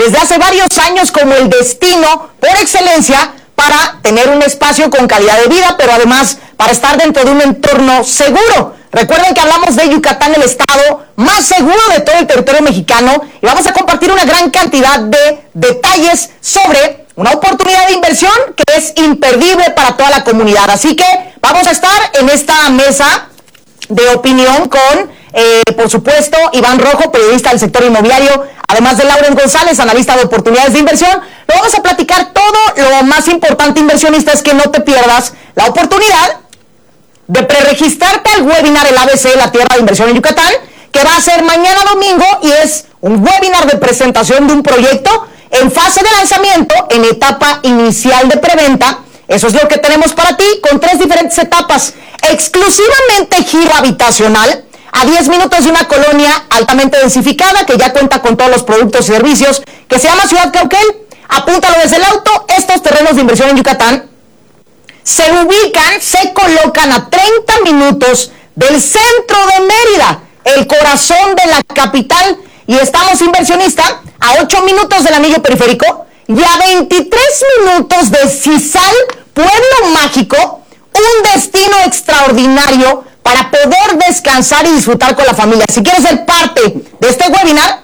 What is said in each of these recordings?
desde hace varios años como el destino por excelencia para tener un espacio con calidad de vida, pero además para estar dentro de un entorno seguro. Recuerden que hablamos de Yucatán, el estado más seguro de todo el territorio mexicano, y vamos a compartir una gran cantidad de detalles sobre una oportunidad de inversión que es imperdible para toda la comunidad. Así que vamos a estar en esta mesa de opinión con, por supuesto, Iván Rojo, periodista del sector inmobiliario, además de Lauren González, analista de oportunidades de inversión. Lo vamos a platicar todo. Lo más importante, inversionista, es que no te pierdas la oportunidad de preregistrarte al webinar El ABC, la Tierra de Inversión en Yucatán, que va a ser mañana domingo, y es un webinar de presentación de un proyecto en fase de lanzamiento, en etapa inicial de preventa. Eso es lo que tenemos para ti, con 3 diferentes etapas. Exclusivamente giro habitacional, a 10 minutos de una colonia altamente densificada, que ya cuenta con todos los productos y servicios, que se llama Ciudad Cauquel. Apúntalo desde el auto. Estos terrenos de inversión en Yucatán se ubican, se colocan a 30 minutos del centro de Mérida, el corazón de la capital, y estamos, inversionista, a 8 minutos del anillo periférico y a 23 minutos de Cisal, pueblo mágico, un destino extraordinario para poder descansar y disfrutar con la familia. Si quieres ser parte de este webinar,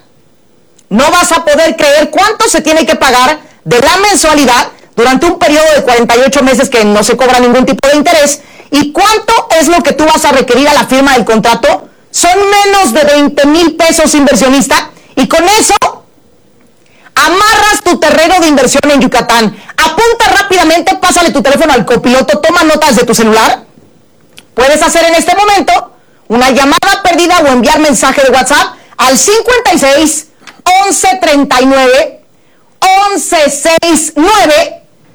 no vas a poder creer cuánto se tiene que pagar de la mensualidad durante un periodo de 48 meses que no se cobra ningún tipo de interés, y cuánto es lo que tú vas a requerir a la firma del contrato. Son menos de 20,000 pesos, inversionista, y con eso amarras tu terreno de inversión en Yucatán. Apunta rápidamente, pásale tu teléfono al copiloto, toma notas de tu celular. Puedes hacer en este momento una llamada perdida o enviar mensaje de WhatsApp al 56 11 39 11 69,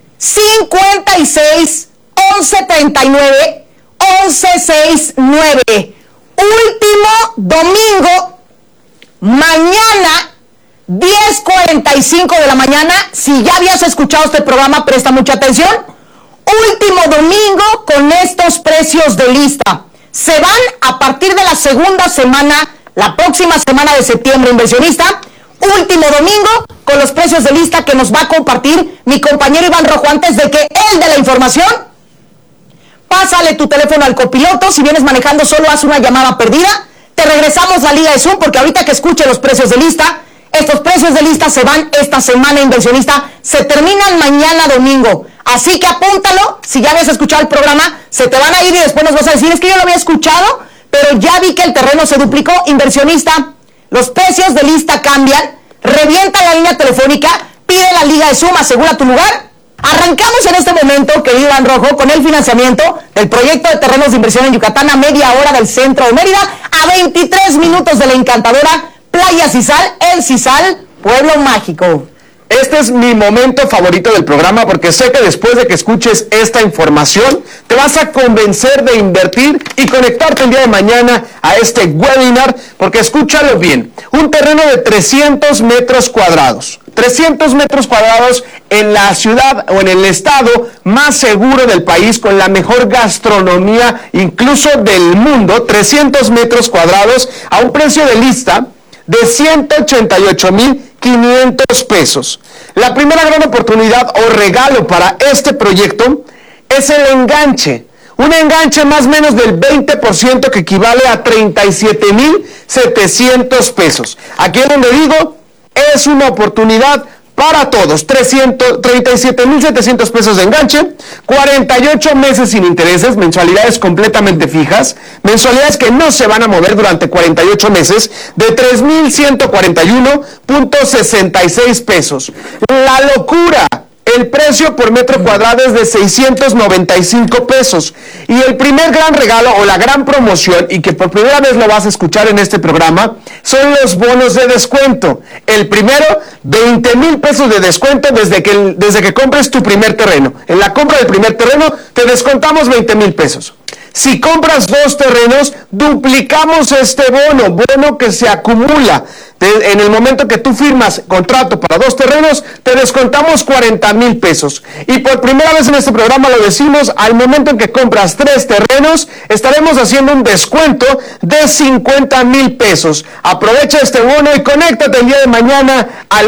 56 11 39 11 69. Último domingo, mañana 10:45 de la mañana. Si ya habías escuchado este programa, presta mucha atención. Último domingo con estos precios de lista. Se van a partir de la segunda semana, la próxima semana de septiembre, inversionista. Último domingo con los precios de lista que nos va a compartir mi compañero Iván Rojo. Antes de que él dé la información, pásale tu teléfono al copiloto. Si vienes manejando, solo haz una llamada perdida. Te regresamos la liga de Zoom, porque ahorita que escuche los precios de lista, estos precios de lista se van esta semana, inversionista. Se terminan mañana domingo. Así que apúntalo. Si ya habías escuchado el programa, se te van a ir y después nos vas a decir: es que yo lo había escuchado, pero ya vi que el terreno se duplicó. Inversionista, los precios de lista cambian. Revienta la línea telefónica, pide la liga de Zoom, asegura tu lugar. Arrancamos en este momento, querido Iván Rojo, con el financiamiento del proyecto de terrenos de inversión en Yucatán, a media hora del centro de Mérida, a 23 minutos de la encantadora Playa Cisal, el Cisal, pueblo mágico. Este es mi momento favorito del programa, porque sé que después de que escuches esta información te vas a convencer de invertir y conectarte el día de mañana a este webinar, porque escúchalo bien: un terreno de 300 metros cuadrados. 300 metros cuadrados en la ciudad o en el estado más seguro del país, con la mejor gastronomía incluso del mundo. 300 metros cuadrados a un precio de lista de 188,500 pesos. La primera gran oportunidad o regalo para este proyecto es el enganche. Un enganche más o menos del 20%, que equivale a 37,700 pesos. Aquí es donde digo, es una oportunidad para todos. 37,700 pesos de enganche, 48 meses sin intereses, mensualidades completamente fijas, mensualidades que no se van a mover durante 48 meses, de 3,141.66 pesos. La locura: el precio por metro cuadrado es de 695 pesos. Y el primer gran regalo o la gran promoción, y que por primera vez lo vas a escuchar en este programa, son los bonos de descuento. El primero, 20,000 pesos de descuento desde que compres tu primer terreno. En la compra del primer terreno te descontamos 20,000 pesos. Si compras 2 terrenos, duplicamos este bono que se acumula. En el momento que tú firmas contrato para 2 terrenos, te descontamos 40,000 pesos. Y por primera vez en este programa lo decimos: al momento en que compras 3 terrenos, estaremos haciendo un descuento de 50,000 pesos. Aprovecha este bono y conéctate el día de mañana al